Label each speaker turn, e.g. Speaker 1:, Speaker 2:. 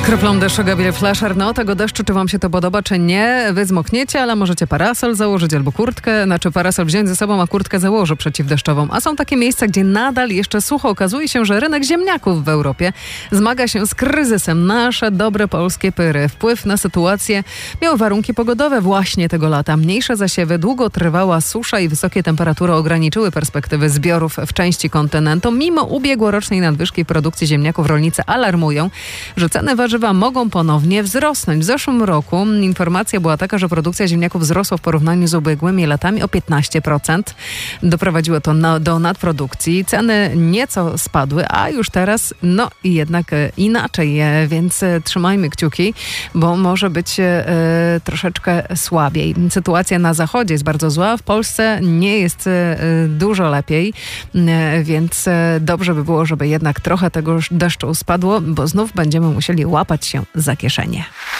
Speaker 1: Kroplą deszczu Gabriel Flasher. No, tego deszczu, czy wam się to podoba, czy nie? Wy zmokniecie, ale możecie parasol założyć albo kurtkę. Znaczy parasol wziąć ze sobą, a kurtkę założę przeciwdeszczową. A są takie miejsca, gdzie nadal jeszcze sucho. Okazuje się, że rynek ziemniaków w Europie zmaga się z kryzysem. Nasze dobre polskie pyry. Wpływ na sytuację miały warunki pogodowe właśnie tego lata. Mniejsze zasiewy, długotrwała susza i wysokie temperatury ograniczyły perspektywy zbiorów w części kontynentu. Mimo ubiegłorocznej nadwyżki produkcji ziemniaków rolnicy alarmują, że ceny warzywa mogą ponownie wzrosnąć. W zeszłym roku informacja była taka, że produkcja ziemniaków wzrosła w porównaniu z ubiegłymi latami o 15%. Doprowadziło to do nadprodukcji. Ceny nieco spadły, a już teraz jednak inaczej, więc trzymajmy kciuki, bo może być troszeczkę słabiej. Sytuacja na zachodzie jest bardzo zła, w Polsce nie jest dużo lepiej, więc dobrze by było, żeby jednak trochę tego deszczu spadło, bo znów będziemy musieli łapać się za kieszenie.